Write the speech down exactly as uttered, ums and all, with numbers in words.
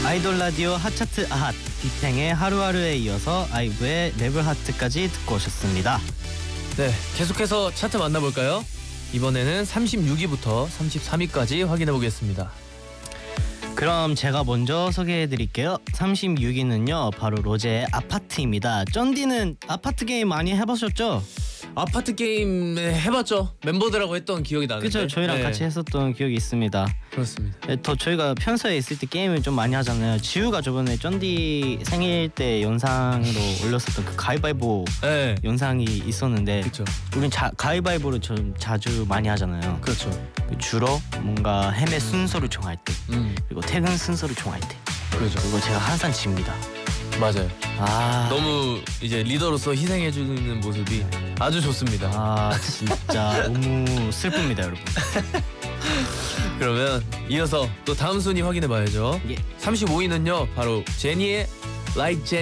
아이돌 라디오 핫차트 아핫, 빅뱅의 하루하루에 이어서 아이브의 레벨 하트까지 듣고 오셨습니다. 네, 계속해서 차트 만나볼까요? 이번에는 삼십육 위부터 삼십삼 위까지 확인해 보겠습니다. 그럼 제가 먼저 소개해드릴게요. 삼십육 위는요 바로 로제의 아파트입니다. 쩐디는 아파트 게임 많이 해보셨죠? 아파트 게임 해봤죠. 멤버들하고 했던 기억이 나는데. 그쵸, 저희랑 네. 같이 했었던 기억이 있습니다. 그렇습니다. 네, 더 저희가 평소에 있을 때 게임을 좀 많이 하잖아요. 지우가 저번에 쩐디 생일 때 영상으로 올렸었던 그 가위바위보 네, 영상이 있었는데 그렇죠. 우린 자, 가위바위보를 좀 자주 많이 하잖아요. 그렇죠. 주로 뭔가 헤매 순서를 정할 때, 음, 그리고 퇴근 순서를 정할 때, 그렇죠. 그리고 제가 항상 집니다. 맞아요. 아 너무 이제 리더로서 희생해주는 모습이 아주 좋습니다. 아 진짜 너무 슬픕니다, 여러분. 그러면 이어서 또 다음 순위 확인해 봐야죠. 예. 삼십오 위는요 바로 제니의 Like Jenny